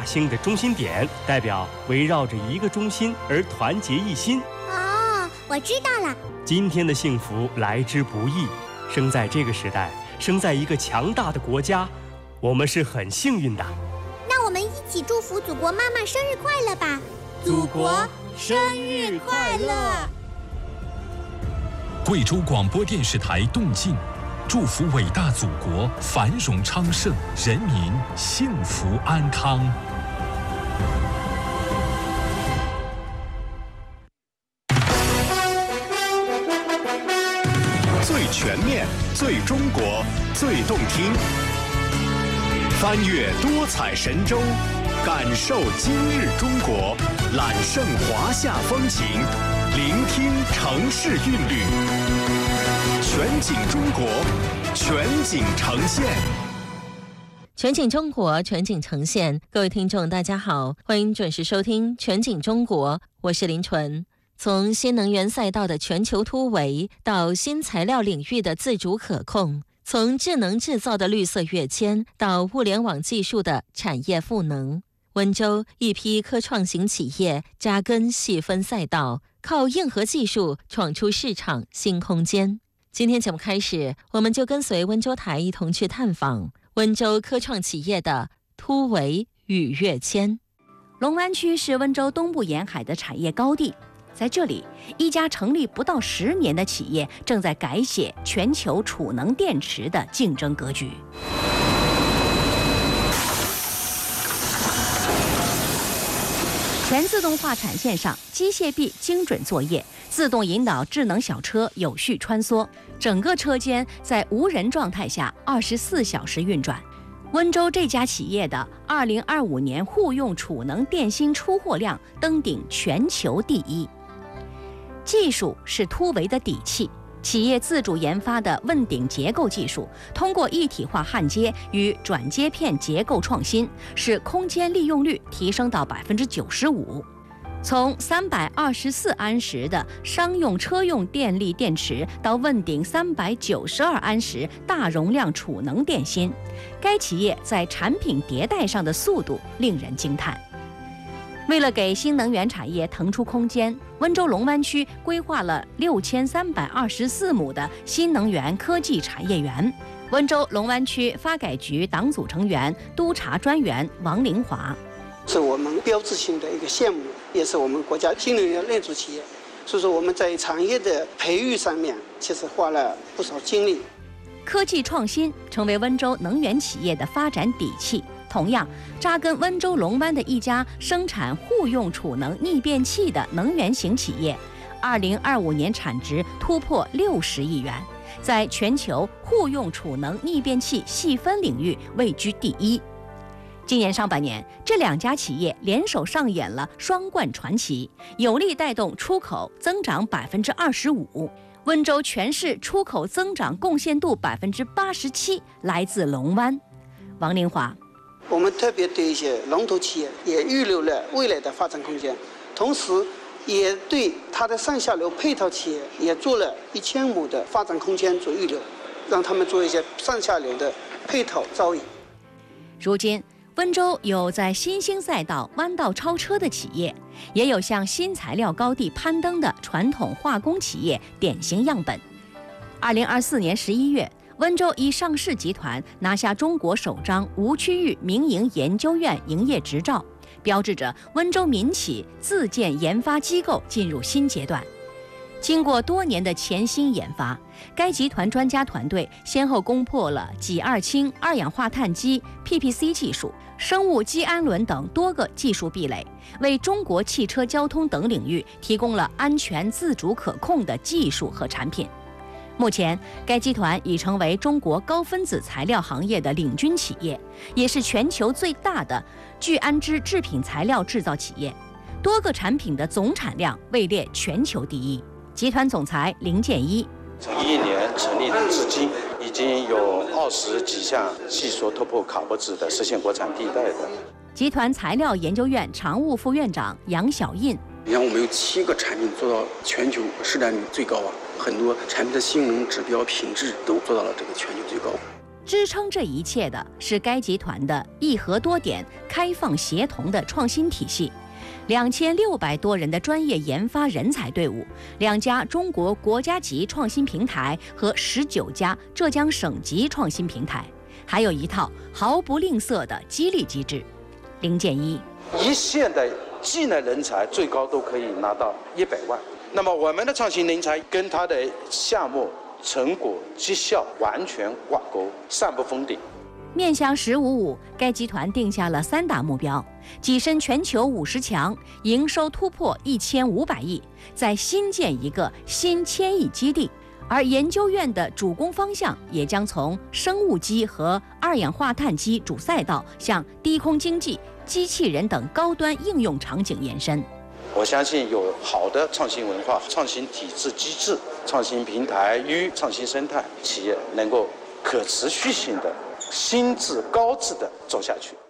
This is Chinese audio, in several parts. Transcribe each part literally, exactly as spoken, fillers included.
星的中心点，代表围绕着一个中心而团结一心。 哦，我知道了。 今天的幸福来之不易，生在这个时代，生在一个强大的国家，我们是很幸运的。 那我们一起祝福祖国妈妈生日快乐吧！ 祖国生日快乐！ 贵州广播电视台动静，祝福伟大祖国繁荣昌盛，人民幸福安康。 最全面、最中国、最动听，翻越多彩神州，感受今日中国，揽胜华夏风情，聆听城市韵律，全景中国，全景呈现。 全景中国，全景呈现。各位听众大家好，欢迎准时收听全景中国，我是林纯。从新能源赛道的全球突围到新材料领域的自主可控，从智能制造的绿色跃迁到物联网技术的产业赋能，温州一批科创型企业扎根细分赛道，靠硬核技术闯出市场新空间。今天节目开始，我们就跟随温州台一同去探访温州科创企业的突围与跃迁。 龙湾区是温州东部沿海的产业高地，在这里，一家成立不到十年的企业正在改写全球储能电池的竞争格局。全自动化产线上，机械臂精准作业，自动引导智能小车有序穿梭，整个车间在无人状态下二十四小时运转。温州这家企业的二零二五年户用储能电芯出货量登顶全球第一。技术是突围的底气，企业自主研发的问鼎结构技术，通过一体化焊接与转接片结构创新，使空间利用率提升到百分之九十五。从三百二十四安时的商用车用电力电池到问鼎三百九十二安时大容量储能电芯，该企业在产品迭代上的速度令人惊叹。为了给新能源产业腾出空间，温州龙湾区规划了六千三百二十四亩的新能源科技产业园。温州龙湾区发改局党组成员、督察专员王林华： 是我们标志性的一个项目，也是我们国家新能源类组企业，所以说我们在产业的培育上面其实花了不少精力。 科技创新成为温州能源企业的发展底气。同样，扎根温州龙湾的一家生产户用储能逆变器的能源型企业，二零二五年产值突破六十亿元，在全球户用储能逆变器细分领域位居第一。今年上半年，这两家企业联手上演了双冠传奇，有力带动出口增长百分之二十五。温州全市出口增长贡献度百分之八十七来自龙湾。王林华： 我们特别对一些龙头企业也预留了未来的发展空间，同时也对它的上下游配套企业也做了一千亩的发展空间做预留，让他们做一些上下游的配套招引。 如今，温州有在新兴赛道弯道超车的企业，也有向新材料高地攀登的传统化工企业典型样本。二零二四年十一月，温州一上市集团拿下中国首张无区域民营研究院营业执照，标志着温州民企自建研发机构进入新阶段。经过多年的潜心研发，该集团专家团队先后攻破了己二氢二氧化碳基 P P C 技术、生物基氨纶等多个技术壁垒，为中国汽车交通等领域提供了安全自主可控的技术和产品。目前，该集团已成为中国高分子材料行业的领军企业，也是全球最大的聚氨酯制品材料制造企业，多个产品的总产量位列全球第一。集团总裁林建一： 从一一年成立至今，已经有二十几项技术突破卡脖子的实现国产替代的。 集团材料研究院常务副院长杨小印： 你看，我们有七个产品做到全球市占率最高啊，很多产品的性能指标、品质都做到了这个全球最高。 支撑这一切的是该集团的一核多点、开放协同的创新体系，两千六百多人的专业研发人才队伍，两家中国国家级创新平台和十九家浙江省级创新平台，还有一套毫不吝啬的激励机制。林建一， 一线的技能人才最高都可以拿到一百万。那么我们的创新人才跟他的项目成果绩效完全挂钩，上不封顶。 面向“十五五”，该集团定下了三大目标：跻身全球五十强，营收突破一千五百亿，再新建一个新千亿基地。而研究院的主攻方向也将从生物机和二氧化碳机主赛道向低空经济、机器人等高端应用场景延伸。 我相信有好的创新文化、创新体制机制、创新平台与创新生态，企业能够可持续性的、心智高质的走下去。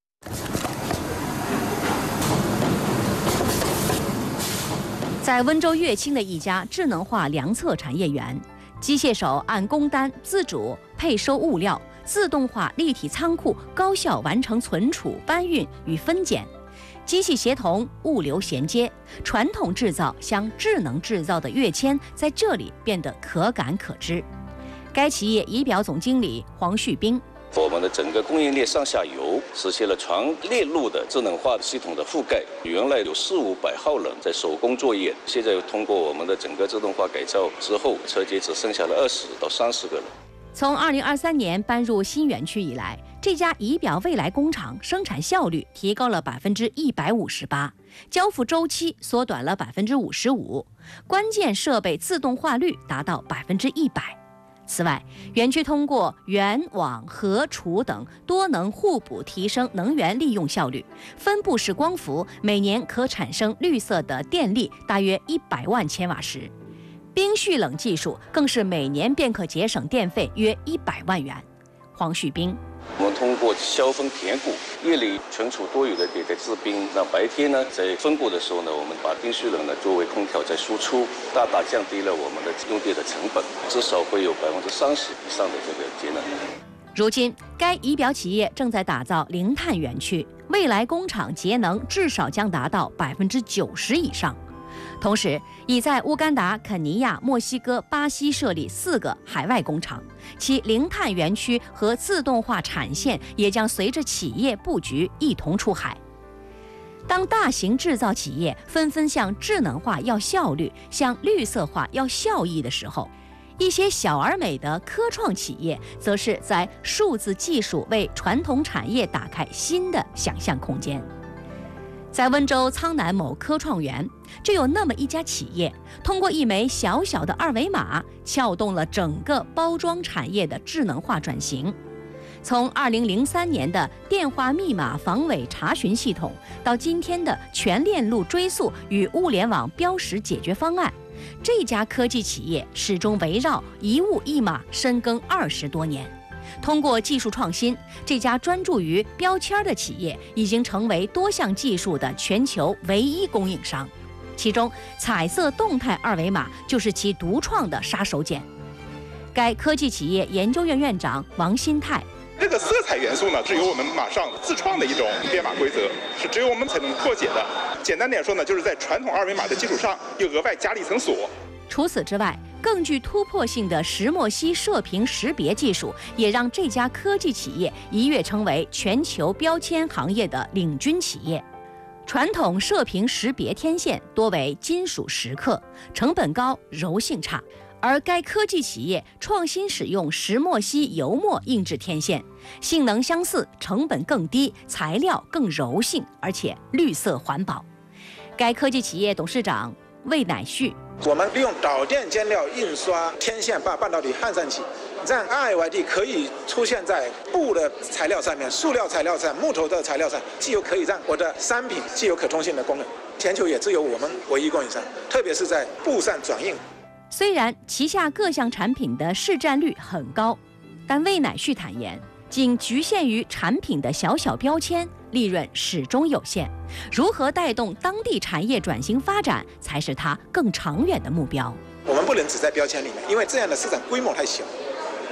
在温州乐清的一家智能化量测产业园，机械手按工单自主配收物料，自动化立体仓库高效完成存储、搬运与分拣。机器协同，物流衔接，传统制造向智能制造的跃迁在这里变得可感可知。该企业仪表总经理黄旭斌， 我们的整个供应链上下游实现了全链路的智能化系统的覆盖。原来有四五百号人在手工作业，现在通过我们的整个自动化改造之后，车间只剩下了二十到三十个人。 从二零二三年搬入新园区以来，这家仪表未来工厂生产效率提高了百分之一百五十八，交付周期缩短了百分之五十五，关键设备自动化率达到百分之一百。此外，园区通过源、网、核、储等多能互补，提升能源利用效率。分布式光伏每年可产生绿色的电力大约一百万千瓦时。冰蓄冷技术更是每年便可节省电费约一百万元。黄旭斌， 我们通过削峰填谷，夜里存储多余的这个制冰，那白天呢，在分布的时候呢，我们把冰蓄冷呢作为空调在输出，大大降低了我们的用电的成本，至少会有百分之三十以上的这个节能。 如今，该仪表企业正在打造零碳园区，未来工厂节能至少将达到百分之九十以上。同时，已在乌干达、肯尼亚、墨西哥、巴西设立四个海外工厂，其零碳园区和自动化产线也将随着企业布局一同出海。当大型制造企业纷纷向智能化要效率、向绿色化要效益的时候，一些小而美的科创企业则是在数字技术为传统产业打开新的想象空间。在温州苍南某科创园，就有那么一家企业，通过一枚小小的二维码，撬动了整个包装产业的智能化转型。从二零零三年的电话密码防伪查询系统，到今天的全链路追溯与物联网标识解决方案，这家科技企业始终围绕一物一码深耕二十多年。通过技术创新，这家专注于标签的企业已经成为多项技术的全球唯一供应商，其中彩色动态二维码就是其独创的杀手锏。该科技企业研究院院长王新泰， 这个色彩元素呢，是由我们马上自创的一种编码规则，是只有我们才能破解的。简单点说呢，就是在传统二维码的基础上，又额外加了一层锁。 除此之外，更具突破性的石墨烯射频识别技术，也让这家科技企业一跃成为全球标签行业的领军企业。传统射频识别天线多为金属蚀刻，成本高，柔性差。而该科技企业创新使用石墨烯油墨印制天线，性能相似，成本更低，材料更柔性，而且绿色环保。该科技企业董事长魏乃旭， 我们利用导电间料印刷天线，把半导体焊上去，让 R F I D 可以出现在布的材料上面、塑料材料上、木头的材料上，既有可以让我的商品既有可通信的功能。全球也只有我们唯一供应商，特别是在布上转印。 虽然旗下各项产品的市占率很高，但魏乃旭坦言，仅局限于产品的小小标签，利润始终有限。如何带动当地产业转型发展，才是他更长远的目标。 我们不能只在标签里面，因为这样的市场规模太小。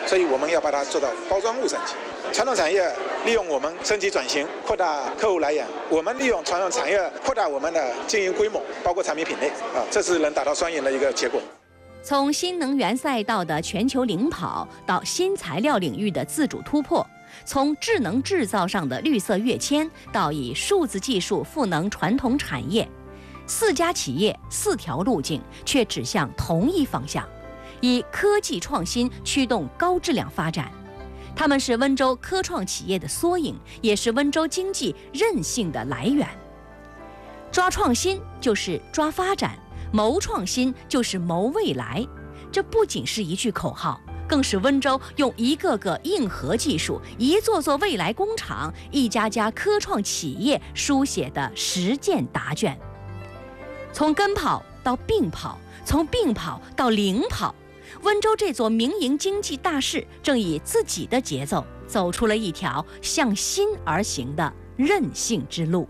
所以我们要把它做到包装物升级。传统产业利用我们升级转型，扩大客户来源；我们利用传统产业扩大我们的经营规模，包括产品品类啊，这是能达到双赢的一个结果。 从新能源赛道的全球领跑到新材料领域的自主突破，从智能制造上的绿色跃迁到以数字技术赋能传统产业，四家企业四条路径却指向同一方向，以科技创新驱动高质量发展。他们是温州科创企业的缩影，也是温州经济韧性的来源。抓创新就是抓发展，谋创新就是谋未来。这不仅是一句口号，更是温州用一个个硬核技术、一座座未来工厂、一家家科创企业书写的实践答卷。从跟跑到并跑，从并跑到领跑，温州这座民营经济大市正以自己的节奏走出了一条向新而行的韧性之路。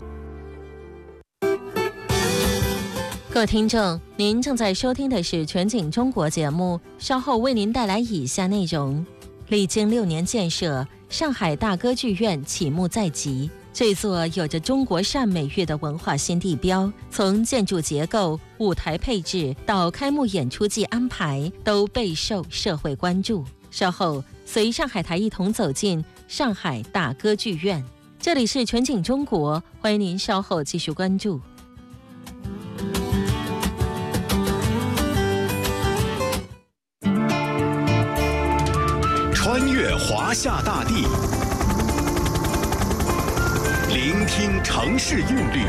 各位听众，您正在收听的是全景中国节目，稍后为您带来以下内容。历经六年建设，上海大歌剧院启幕在即。这座有着中国扇美誉的文化新地标，从建筑结构、舞台配置到开幕演出季安排，都备受社会关注。稍后随上海台一同走进上海大歌剧院。这里是全景中国，欢迎您稍后继续关注。 穿越华夏大地，聆听城市韵律，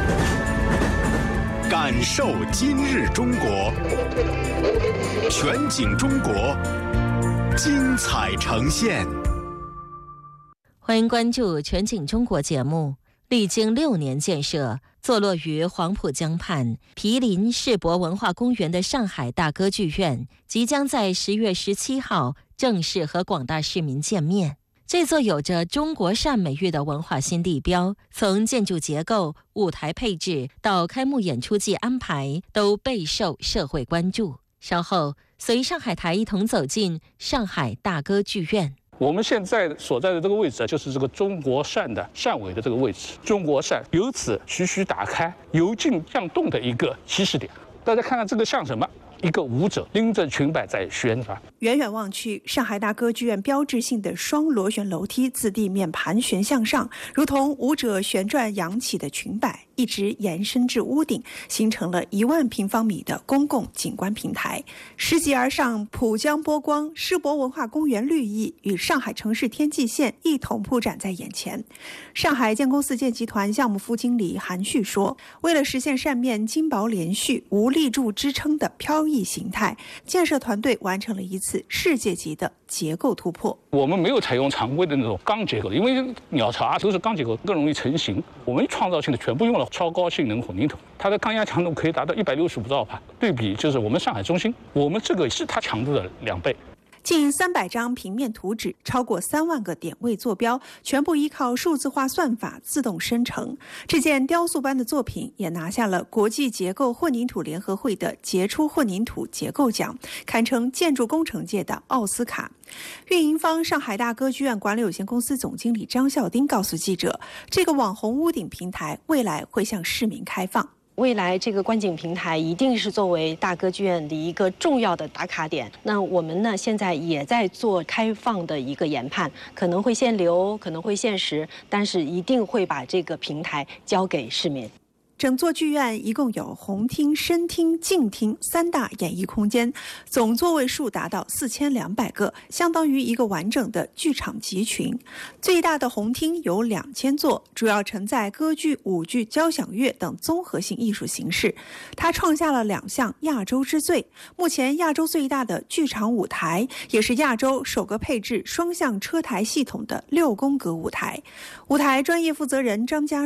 感受今日中国。全景中国，精彩呈现。 欢迎关注全景中国节目。历经六年建设，坐落于黄浦江畔、毗邻世博文化公园的上海大歌剧院，即将在十月十七号正式和广大市民见面。这座有着中国扇美誉的文化新地标，从建筑结构、舞台配置到开幕演出季安排，都备受社会关注。稍后随上海台一同走进上海大歌剧院。 我们现在所在的这个位置就是这个中国扇的扇尾的这个位置，中国扇由此徐徐打开，由静向动的一个起始点。大家看看这个像什么？一个舞者拎着裙摆在旋转。 远远望去，上海大歌剧院标志性的双螺旋楼梯自地面盘旋向上，如同舞者旋转扬起的裙摆，一直延伸至屋顶，形成了一万平方米的公共景观平台。拾级而上，浦江波光、世博文化公园绿意与上海城市天际线一同铺展在眼前。上海建工四建集团项目副经理韩旭说，为了实现扇面金薄连续、无立柱支撑的飘逸形态，建设团队完成了一次世界级的结构突破。 我们没有采用常规的那种钢结构，因为鸟巢啊都是钢结构，更容易成型。我们创造性的全部用了超高性能混凝土，它的抗压强度可以达到一百六十五兆帕，对比就是我们上海中心，我们这个是它强度的两倍。 近三百张平面图纸，超过三万个点位坐标，全部依靠数字化算法自动生成。这件雕塑般的作品也拿下了国际结构混凝土联合会的杰出混凝土结构奖，堪称建筑工程界的奥斯卡。运营方上海大歌剧院管理有限公司总经理张孝丁告诉记者，这个网红屋顶平台未来会向市民开放。 未来这个观景平台一定是作为大歌剧院的一个重要的打卡点。那我们呢，现在也在做开放的一个研判，可能会限流，可能会限时，但是一定会把这个平台交给市民。 整座剧院一共有红厅、深厅、静厅三大演艺空间，总座位数达到四千两百个，相当于一个完整的剧场集群。最大的红厅有两千座，主要承载歌剧、舞剧、交响乐等综合性艺术形式。它创下了两项亚洲之最。目前亚洲最大的剧场舞台，也是亚洲首个配置双向车台系统的六宫格舞台。舞台专业负责人张佳说，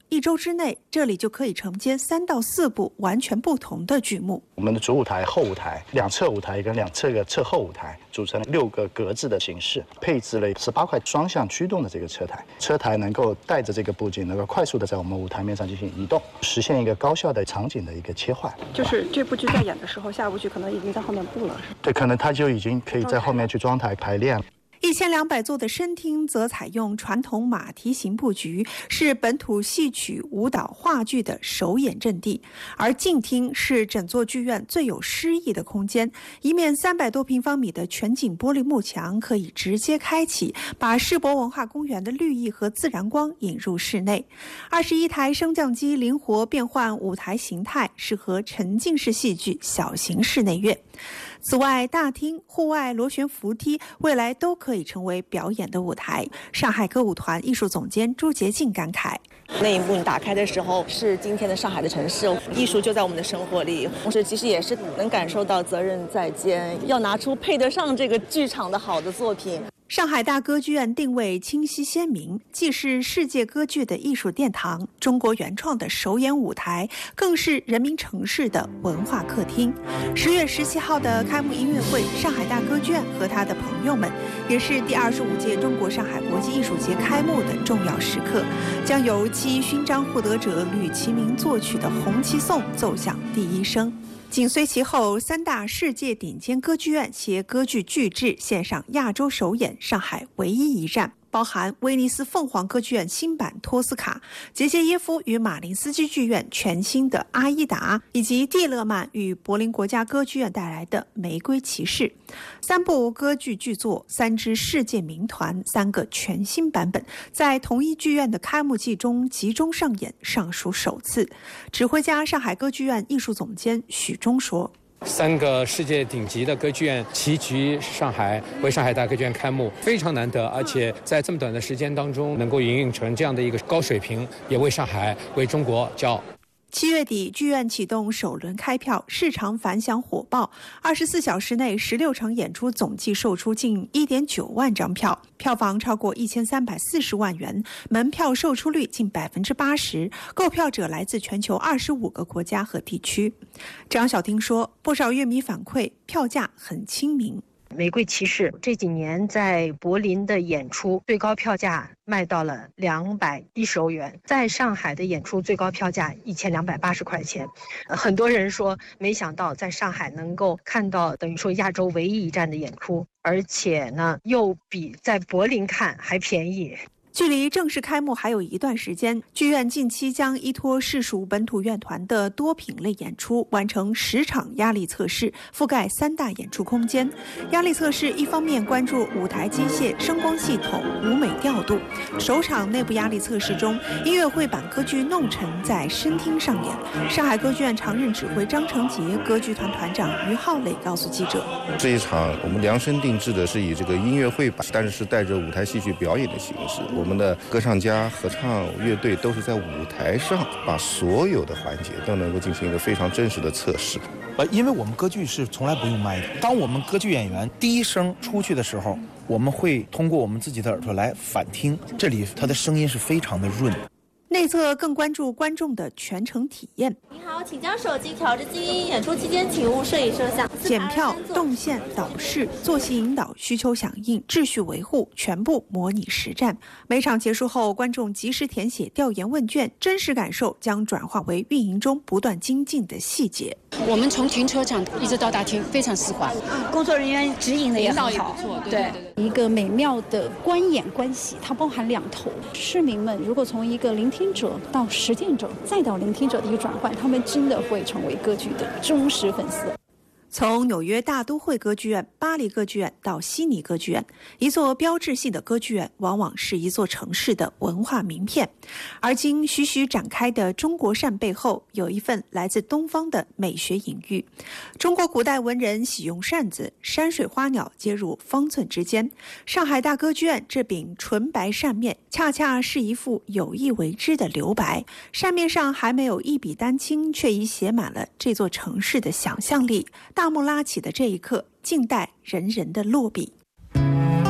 一周之内，这里就可以承接三到四部完全不同的剧目。 我们的主舞台、后舞台、两侧舞台跟两侧的侧后舞台组成六个格子的形式，配置了十八块双向驱动的这个车台，车台能够带着这个布景，能够快速的在我们舞台面上进行移动，实现一个高效的场景的一个切换。 就是这部剧在演的时候，下部剧可能已经在后面布了，是吧？ 对，可能他就已经可以在后面去装台排练。 一千两百座的声厅则采用传统马蹄形布局，是本土戏曲、舞蹈、话剧的首演阵地；而静厅是整座剧院最有诗意的空间，一面三百多平方米的全景玻璃幕墙可以直接开启，把世博文化公园的绿意和自然光引入室内。二十一台升降机灵活变换舞台形态，适合沉浸式戏剧、小型室内乐。此外，大厅、户外螺旋扶梯未来都可以成为表演的舞台。上海歌舞团艺术总监朱洁静感慨： 那一幕打开的时候，是今天的上海的城市，艺术就在我们的生活里，同时其实也是能感受到责任在肩，要拿出配得上这个剧场的好的作品。 上海大歌剧院定位清晰鲜明，既是世界歌剧的艺术殿堂，中国原创的首演舞台，更是人民城市的文化客厅。十月十七号的开幕音乐会，上海大歌剧院和他的朋友们，也是第二十五届中国上海国际艺术节开幕的重要时刻，将由七一勋章获得者吕其明作曲的《红旗颂》奏响第一声。紧随其后，三大世界顶尖歌剧院携歌剧巨制献上亚洲首演上海唯一一站，包含威尼斯凤凰歌剧院新版托斯卡、杰杰耶夫与马林斯基剧院全新的阿依达，以及蒂勒曼与柏林国家歌剧院带来的玫瑰骑士。三部歌剧巨作，三支世界名团，三个全新版本，在同一剧院的开幕季中集中上演，尚属首次。指挥家上海歌剧院艺术总监许忠说： 三个世界顶级的歌剧院齐聚上海，为上海大歌剧院开幕，非常难得，而且在这么短的时间当中能够营运成这样的一个高水平，也为上海、为中国骄傲。 七月底，剧院启动首轮开票，市场反响火爆。二十四小时内，十六场演出总计售出近一点九万张票，票房超过一千三百四十万元，门票售出率近百分之八十。购票者来自全球二十五个国家和地区。张晓婷说，不少乐迷反馈，票价很亲民。 玫瑰骑士这几年在柏林的演出最高票价卖到了两百一十欧元，在上海的演出最高票价一千两百八十块钱。呃，很多人说没想到在上海能够看到等于说亚洲唯一一站的演出，而且呢又比在柏林看还便宜。 距离正式开幕还有一段时间，剧院近期将依托市属本土院团的多品类演出，完成十场压力测试，覆盖三大演出空间。压力测试一方面关注舞台机械、声光系统、舞美调度。首场内部压力测试中，音乐会版歌剧《弄臣》在声厅上演。上海歌剧院常任指挥张成杰、歌剧团团长于浩磊告诉记者： 这一场我们量身定制的是以这个音乐会版，但是是带着舞台戏剧表演的形式。我们的歌唱家、合唱乐队都是在舞台上把所有的环节都能够进行一个非常真实的测试。 呃，因为我们歌剧是从来不用麦的，当我们歌剧演员第一声出去的时候，我们会通过我们自己的耳朵来反听，这里它的声音是非常的润。 内侧更关注观众的全程体验。 您好，请将手机调至静音，演出期间请勿摄影摄像。 检票、动线、导视、坐席引导、需求响应、秩序维护，全部模拟实战。每场结束后，观众及时填写调研问卷，真实感受将转化为运营中不断精进的细节。 我们从停车场一直到大厅非常丝滑， 工作人员指引的也很好， 对对对， 一个美妙的观演关系，它包含两头。市民们如果从一个聆听者到实践者，再到聆听者的一个转换，他们真的会成为歌剧的忠实粉丝。 从纽约大都会歌剧院、巴黎歌剧院到悉尼歌剧院，一座标志性的歌剧院往往是一座城市的文化名片。而今徐徐展开的中国扇背后，有一份来自东方的美学隐喻。中国古代文人喜用扇子，山水花鸟皆入方寸之间。上海大歌剧院这柄纯白扇面，恰恰是一幅有意为之的留白。扇面上还没有一笔丹青，却已写满了这座城市的想象力。大幕拉起的这一刻，静待人人的落笔。